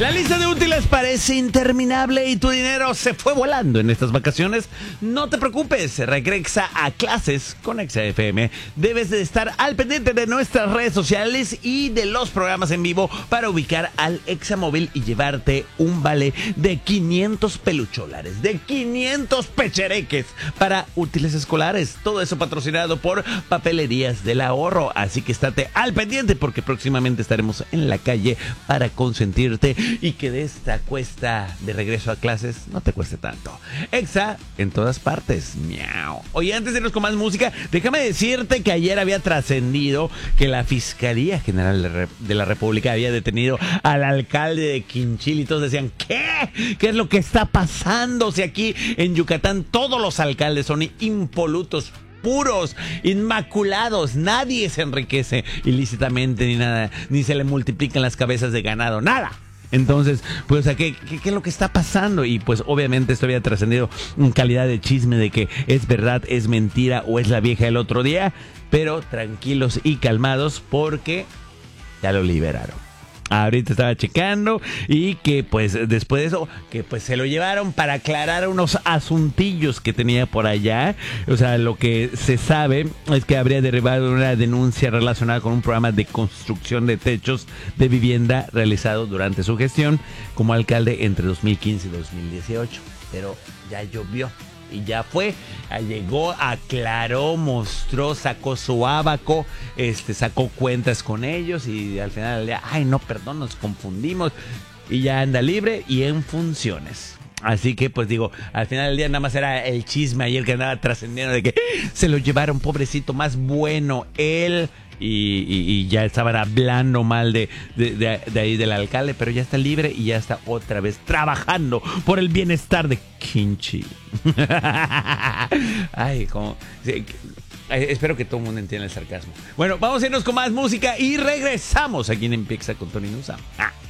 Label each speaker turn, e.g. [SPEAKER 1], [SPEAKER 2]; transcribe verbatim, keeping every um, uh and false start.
[SPEAKER 1] La lista de útiles parece interminable y tu dinero se fue volando en estas vacaciones. No te preocupes, regresa a clases con Exa F M. Debes de estar al pendiente de nuestras redes sociales y de los programas en vivo para ubicar al Examóvil y llevarte un vale de quinientos pelucholares, de quinientos pechereques para útiles escolares. Todo eso patrocinado por Papelerías del Ahorro. Así que estate al pendiente porque próximamente estaremos en la calle para consentirte y que de esta cuesta de regreso a clases no te cueste tanto. Exa en todas partes. Miau. Oye, antes de irnos con más música, déjame decirte que ayer había trascendido que la Fiscalía General de la República había detenido al alcalde de Quinchil y todos decían, ¿qué? ¿Qué es lo que está pasando? Si aquí en Yucatán todos los alcaldes son impolutos, puros, inmaculados, nadie se enriquece ilícitamente ni nada, ni se le multiplican las cabezas de ganado, nada. Entonces, pues, ¿qué, qué, ¿qué es lo que está pasando? Y pues obviamente esto había trascendido en calidad de chisme de que es verdad, es mentira o es la vieja del otro día, pero tranquilos y calmados porque ya lo liberaron. Ahorita estaba checando y que pues después de eso, que pues se lo llevaron para aclarar unos asuntillos que tenía por allá. O sea, lo que se sabe es que habría derivado una denuncia relacionada con un programa de construcción de techos de vivienda realizado durante su gestión como alcalde entre dos mil quince y dos mil dieciocho. Pero ya llovió. Y ya fue, llegó, aclaró, mostró, sacó su ábaco, este, sacó cuentas con ellos y al final del día, ay no, perdón, nos confundimos y ya anda libre y en funciones. Así que pues digo, al final del día nada más era el chisme ayer que andaba trascendiendo de que se lo llevaron, pobrecito, más bueno él. Y, y, y ya estaban hablando mal de, de, de, de ahí del alcalde, pero ya está libre y ya está otra vez trabajando por el bienestar de Quinchil. Ay, como... Sí, espero que todo el mundo entienda el sarcasmo. Bueno, vamos a irnos con más música y regresamos aquí en Empieza con Tony Nusa. Ah.